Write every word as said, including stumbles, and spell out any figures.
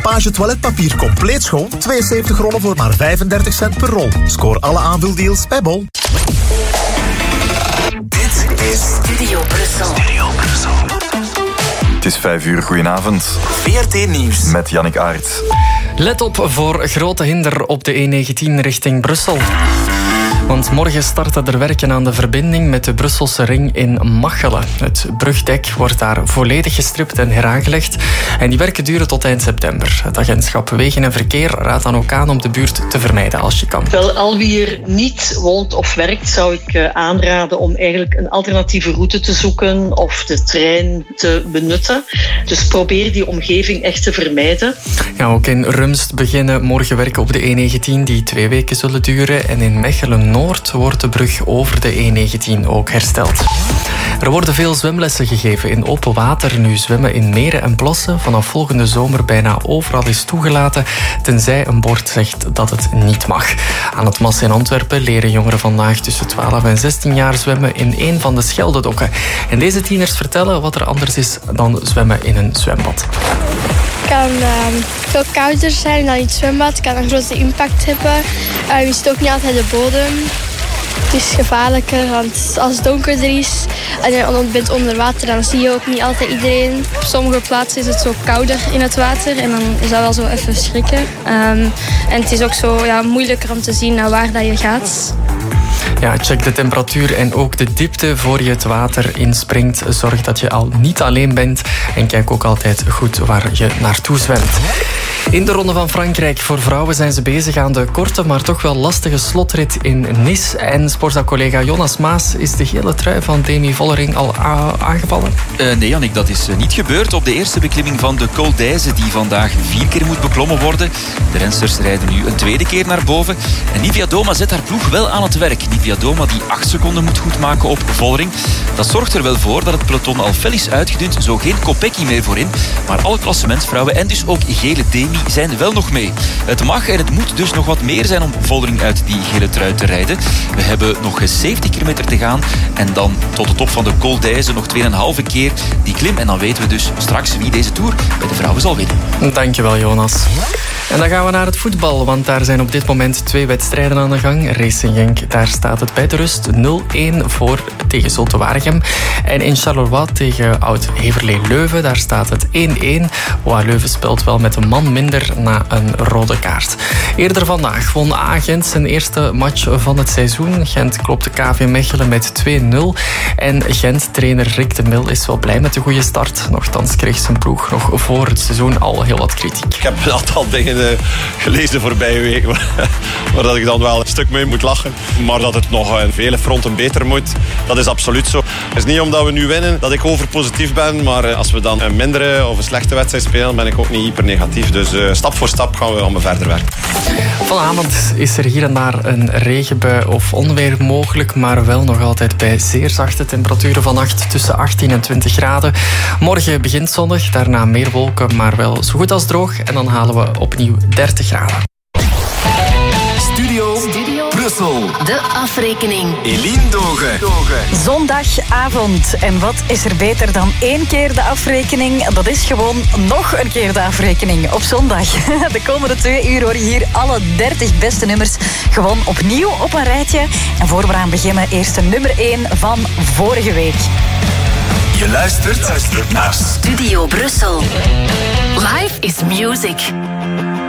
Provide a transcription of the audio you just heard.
Page toiletpapier compleet schoon. tweeënzeventig rollen voor maar vijfendertig cent per rol. Scoor alle aanvuldeals bij Bol. Dit is Studio Brussel. Studio Brussel. Het is vijf uur, goedenavond. V R T Nieuws. Met Jannik Aert. Let op voor grote hinder op de E negentien richting Brussel. Want morgen starten er werken aan de verbinding met de Brusselse ring in Machelen. Het brugdek wordt daar volledig gestript en heraangelegd. En die werken duren tot eind september. Het agentschap Wegen en Verkeer raadt dan ook aan om de buurt te vermijden als je kan. Wel, al wie er niet woont of werkt, zou ik aanraden om eigenlijk een alternatieve route te zoeken of de trein te benutten. Dus probeer die omgeving echt te vermijden. Ja, ook in Rumst beginnen morgen werken op de E negentien die twee weken zullen duren. En in Mechelen Noord wordt de brug over de E negentien ook hersteld. Er worden veel zwemlessen gegeven in open water. Nu zwemmen in meren en plassen vanaf volgende zomer bijna overal is toegelaten, tenzij een bord zegt dat het niet mag. Aan het Mas in Antwerpen leren jongeren vandaag tussen twaalf en zestien jaar zwemmen in een van de Scheldedokken. En deze tieners vertellen wat er anders is dan zwemmen in een zwembad. Het kan uh, veel kouder zijn dan in het zwembad. Het kan een grote impact hebben. Uh, je ziet ook niet altijd de bodem. Het is gevaarlijker, want als het donkerder is en je bent onder water, dan zie je ook niet altijd iedereen. Op sommige plaatsen is het zo kouder in het water en dan is dat wel zo even schrikken. Um, en het is ook zo ja, moeilijker om te zien naar waar dat je gaat. Ja, check de temperatuur en ook de diepte voor je het water inspringt. Zorg dat je al niet alleen bent en kijk ook altijd goed waar je naartoe zwemt. In de Ronde van Frankrijk voor vrouwen zijn ze bezig aan de korte, maar toch wel lastige slotrit in Nice. En sportza-collega Jonas Maas, is de gele trui van Demi Vollering al a- aangevallen? Uh, nee, Jannik, dat is uh, niet gebeurd. Op de eerste beklimming van de Col d'Aise, die vandaag vier keer moet beklommen worden. De rensters rijden nu een tweede keer naar boven. En Nivia Doma zet haar ploeg wel aan het werk. Nivia Doma die acht seconden moet goedmaken op Vollering. Dat zorgt er wel voor dat het peloton al fel is uitgedund. Zo geen Kopecky meer voorin. Maar alle klassementsvrouwen en dus ook gele Demi zijn wel nog mee. Het mag en het moet dus nog wat meer zijn om Vollering uit die gele trui te rijden. We hebben nog zeventig kilometer te gaan en dan tot de top van de Col d'Aise nog twee en een halve keer die klim. En dan weten we dus straks wie deze Tour bij de vrouwen zal winnen. Dankjewel, Jonas. En dan gaan we naar het voetbal, want daar zijn op dit moment twee wedstrijden aan de gang. Racing Genk, daar staat het bij de rust nul-een voor tegen Zulte Waregem. En in Charleroi tegen Oud-Heverlee-Leuven, daar staat het één-één. Waar Leuven speelt wel met een man minder na een rode kaart. Eerder vandaag won A-Gent zijn eerste match van het seizoen. Gent klopte K V Mechelen met twee nul. En Gent-trainer Rick de Mil is wel blij met de goede start. Nochtans kreeg zijn ploeg nog voor het seizoen al heel wat kritiek. Ik heb een aantal dingen gelezen voorbije week, waar dat ik dan wel een stuk mee moet lachen. Maar dat het nog aan vele fronten beter moet, dat is absoluut zo. Het is niet omdat we nu winnen dat ik overpositief ben, maar als we dan een mindere of een slechte wedstrijd spelen, ben ik ook niet hyper negatief. Dus uh, stap voor stap gaan we allemaal verder werken. Vanavond is er hier en daar een regenbui of onweer mogelijk, maar wel nog altijd bij zeer zachte temperaturen vannacht tussen achttien en twintig graden. Morgen begint zonnig, daarna meer wolken, maar wel zo goed als droog. En dan halen we opnieuw dertig graden. Studio, Studio Brussel. De afrekening. Eline Dogen. Zondagavond. En wat is er beter dan één keer de afrekening? Dat is gewoon nog een keer de afrekening op zondag. De komende twee uur hoor je hier alle dertig beste nummers gewoon opnieuw op een rijtje. En voor we aan beginnen, eerst de nummer één van vorige week. Je luistert, luistert naar Studio Brussel. Life is music.